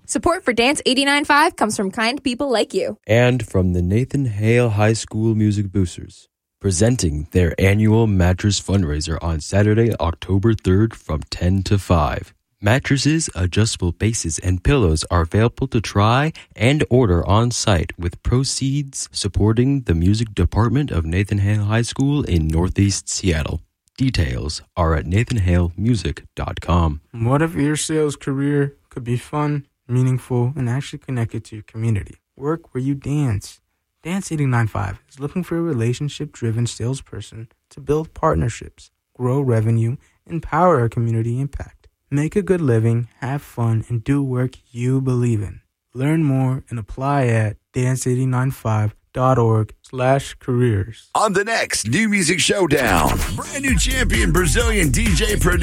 Support for Dance 89.5 comes from kind people like you. And from the Nathan Hale High School Music Boosters, presenting their annual mattress fundraiser on Saturday, October 3rd from 10 to 5. Mattresses, adjustable bases, and pillows are available to try and order on site, with proceeds supporting the music department of Nathan Hale High School in Northeast Seattle. Details are at nathanhalemusic.com. What if your sales career could be fun, meaningful, and actually connected to your community? Work where you dance. Dance 89.5 is looking for a relationship-driven salesperson to build partnerships, grow revenue, empower our community impact. Make a good living, have fun, and do work you believe in. Learn more and apply at dance895.org/careers. On the next New Music Showdown, brand new champion Brazilian DJ